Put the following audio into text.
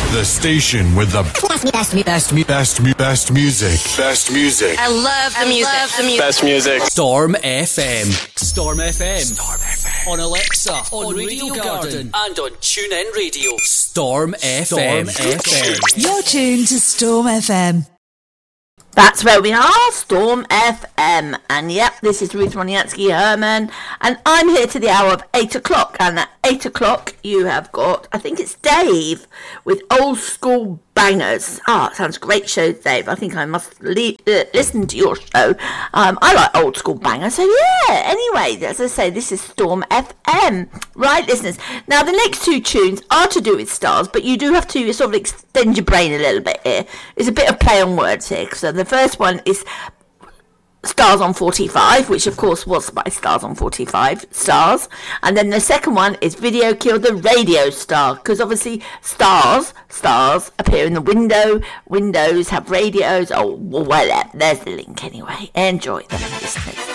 The station with the best music. Best music. I love the music. Best music. Storm FM. Storm FM. Storm FM. On Alexa, on Radio Garden, and on TuneIn Radio. Storm FM. Storm FM. You're tuned to Storm FM. That's where we are, Storm FM. And yep, this is Ruth Roniatsky Herman. And I'm here to the hour of 8 o'clock. And at 8 o'clock, you have got, I think it's Dave, with Old School Bangers. Ah, sounds great show, Dave. I think I must listen to your show. I like Old School Bangers. So yeah, anyway, as I say, this is Storm FM. Right, listeners. Now, the next two tunes are to do with stars, but you do have to sort of extend your brain a little bit here. There's a bit of play on words here. So the first one is Stars on 45, which of course was by Stars on 45 Stars, and then the second one is Video Killed the Radio Star, because obviously stars appear in the windows have radios. Oh well, there's the link anyway. Enjoy them, listeners.